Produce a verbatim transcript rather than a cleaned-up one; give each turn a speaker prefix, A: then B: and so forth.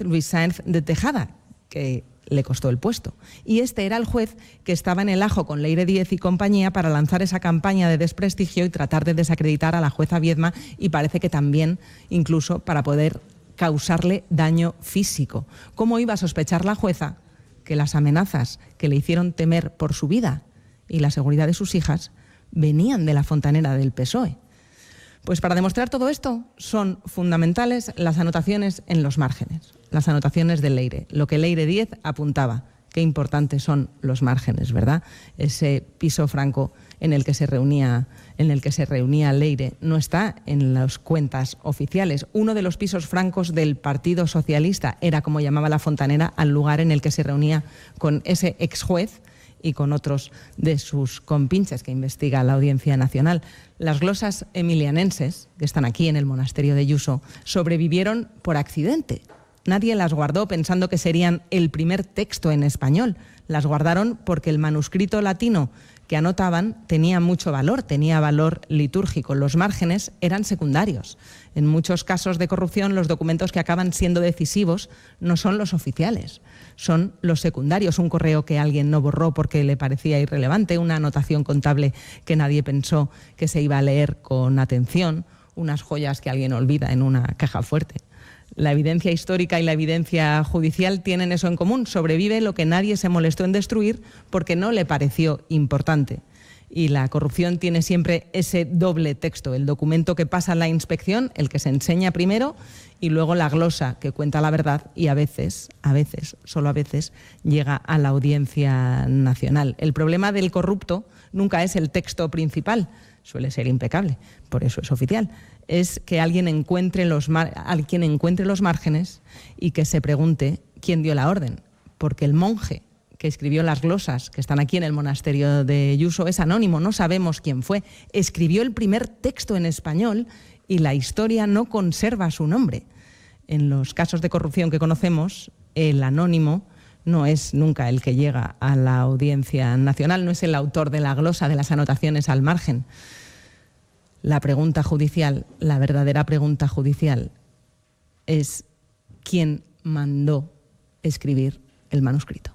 A: Luis Sáenz de Tejada, que le costó el puesto. Y este era el juez que estaba en el ajo con Leire Díez y compañía para lanzar esa campaña de desprestigio y tratar de desacreditar a la jueza Viedma, y parece que también incluso para poder causarle daño físico. ¿Cómo iba a sospechar la jueza que las amenazas que le hicieron temer por su vida y la seguridad de sus hijas venían de la fontanera del P S O E? Pues para demostrar todo esto son fundamentales las anotaciones en los márgenes, las anotaciones de Leire, lo que Leire Díez apuntaba. Qué importantes son los márgenes, ¿verdad? Ese piso franco en el que se reunía, en el que se reunía Leire no está en las cuentas oficiales. Uno de los pisos francos del Partido Socialista era, como llamaba la fontanera, al lugar en el que se reunía con ese ex juez y con otros de sus compinches que investiga la Audiencia Nacional. Las glosas emilianenses, que están aquí en el monasterio de Yuso, sobrevivieron por accidente. Nadie las guardó pensando que serían el primer texto en español. Las guardaron porque el manuscrito latino que anotaban tenía mucho valor, tenía valor litúrgico. Los márgenes eran secundarios. En muchos casos de corrupción, los documentos que acaban siendo decisivos no son los oficiales, son los secundarios. Un correo que alguien no borró porque le parecía irrelevante, una anotación contable que nadie pensó que se iba a leer con atención, unas joyas que alguien olvida en una caja fuerte. La evidencia histórica y la evidencia judicial tienen eso en común. Sobrevive lo que nadie se molestó en destruir porque no le pareció importante. Y la corrupción tiene siempre ese doble texto, el documento que pasa la inspección, el que se enseña primero, y luego la glosa que cuenta la verdad y a veces, a veces, solo a veces, llega a la Audiencia Nacional. El problema del corrupto nunca es el texto principal, suele ser impecable, por eso es oficial. Es que alguien encuentre los, alguien encuentre los márgenes y que se pregunte quién dio la orden, porque el monje que escribió las glosas que están aquí en el monasterio de Yuso es anónimo, no sabemos quién fue. Escribió el primer texto en español y la historia no conserva su nombre. En los casos de corrupción que conocemos, el anónimo no es nunca el que llega a la Audiencia Nacional, no es el autor de la glosa, de las anotaciones al margen. La pregunta judicial, la verdadera pregunta judicial, es quién mandó escribir el manuscrito.